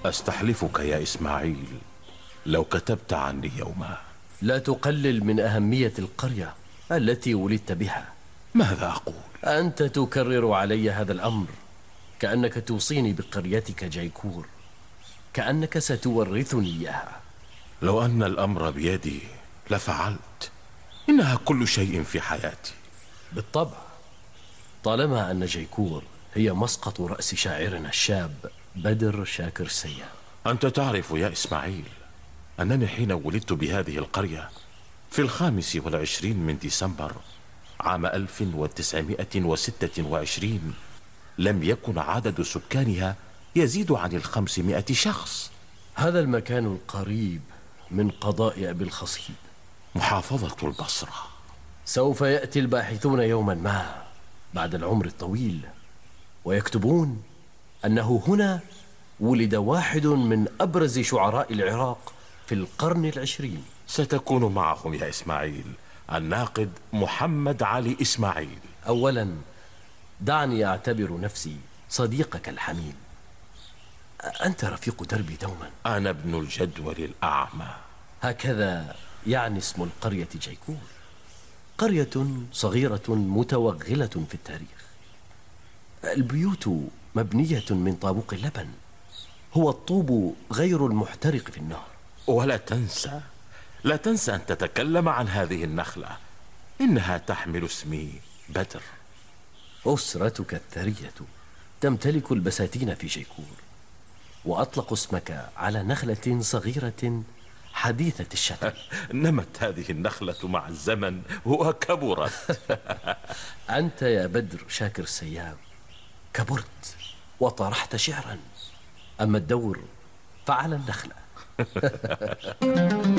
أستحلفك يا إسماعيل لو كتبت عني يوما. لا تقلل من أهمية القرية التي ولدت بها. ماذا أقول؟ أنت تكرر علي هذا الأمر كأنك توصيني بقريتك جيكور، كأنك ستورثني إياها. لو أن الأمر بيدي لفعلت. إنها كل شيء في حياتي. بالطبع، طالما أن جيكور هي مسقط رأس شاعرنا الشاب بدر شاكر سياب. أنت تعرف يا إسماعيل أنني حين ولدت بهذه القرية في 25 من ديسمبر عام 1926 لم يكن عدد سكانها يزيد عن 500 شخص. هذا المكان القريب من قضاء أبي الخصيب، محافظة البصرة. سوف يأتي الباحثون يوما ما بعد العمر الطويل ويكتبون أنه هنا ولد واحد من أبرز شعراء العراق في القرن العشرين. ستكون معهم يا إسماعيل الناقد محمد علي إسماعيل. أولا، دعني أعتبر نفسي صديقك الحميم. أنت رفيق دربي دوما. أنا ابن الجدول الأعمى. هكذا يعني اسم القرية جيكور، قرية صغيرة متوغلة في التاريخ. البيوت مبنية من طابوق اللبن، هو الطوب غير المحترق في النهر. ولا تنسى، لا تنسى أن تتكلم عن هذه النخلة، إنها تحمل اسمي بدر. أسرتك الثرية تمتلك البساتين في جيكور، وأطلق اسمك على نخلة صغيرة حديثة الشتم. نمت هذه النخلة مع الزمن وكبرت. أنت يا بدر شاكر سياب كبرت وطرحت شعرا، أما الدور فعلى النخلة.